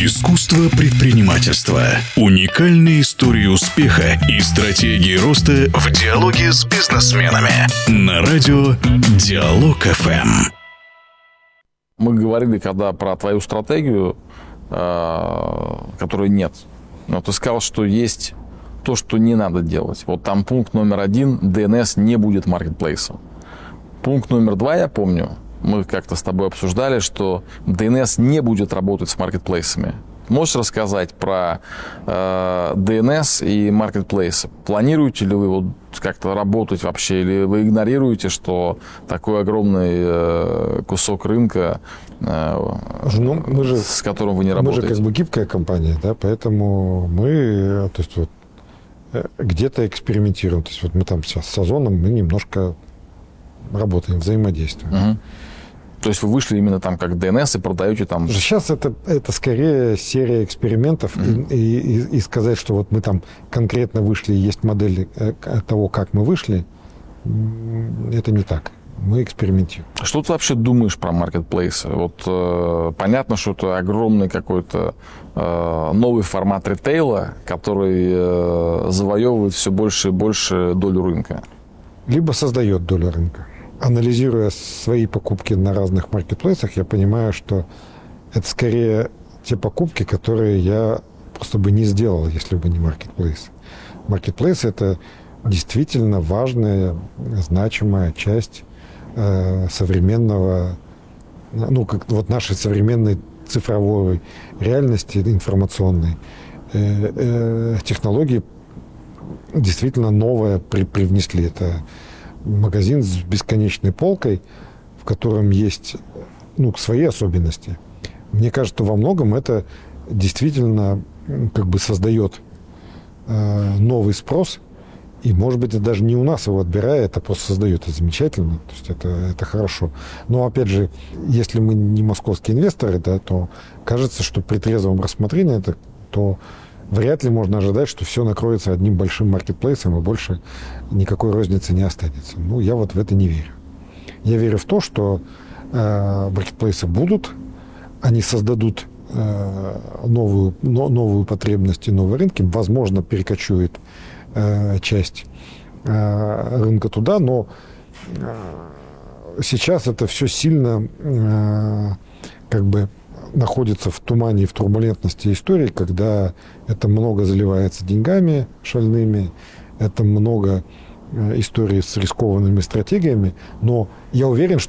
Искусство предпринимательства. Уникальные истории успеха и стратегии роста в диалоге с бизнесменами. На радио Диалог ФМ. Мы говорили когда про твою стратегию, которой нет. Но ты сказал, что есть то, что не надо делать. Вот там пункт номер 1: DNS не будет маркетплейсом. Пункт номер 2, я помню, мы как-то с тобой обсуждали, что DNS не будет работать с маркетплейсами. Можешь рассказать про DNS и маркетплейсы? Планируете ли вы вот как-то работать вообще, или вы игнорируете, что такой огромный кусок рынка, с которым вы не работаете? Мы же как бы гибкая компания, да, поэтому мы, то есть вот, где-то экспериментируем. То есть вот мы там сейчас с Озоном мы немножко работаем, взаимодействуем. Угу. То есть вы вышли именно там как DNS и продаете там... Сейчас это скорее серия экспериментов, и сказать, что вот мы там конкретно вышли, есть модель того, как мы вышли, это не так. Мы экспериментируем. Что ты вообще думаешь про маркетплейсы? Вот понятно, что это огромный какой-то новый формат ритейла, который завоевывает все больше и больше долю рынка. Либо создает долю рынка. Анализируя свои покупки на разных маркетплейсах, я понимаю, что это скорее те покупки, которые я просто бы не сделал, если бы не маркетплейс. Маркетплейс – это действительно важная, значимая часть современного, ну, как вот нашей современной цифровой реальности, информационной. Технологии действительно новое привнесли. Это магазин с бесконечной полкой, в котором есть свои особенности. Мне кажется, во многом это действительно как бы создает новый спрос. И, может быть, это даже не у нас его отбирает, а просто создает. Это замечательно, то есть это хорошо. Но, опять же, если мы не московские инвесторы, да, то кажется, что при трезвом рассмотрении то вряд ли можно ожидать, что все накроется одним большим маркетплейсом, и больше никакой розницы не останется. Я вот в это не верю. Я верю в то, что маркетплейсы будут, они создадут новую потребность и новые рынки, возможно, перекочует часть рынка туда, но сейчас это все сильно как бы находится в тумане и в турбулентности истории, когда это много заливается деньгами шальными, это много историй с рискованными стратегиями, но я уверен, что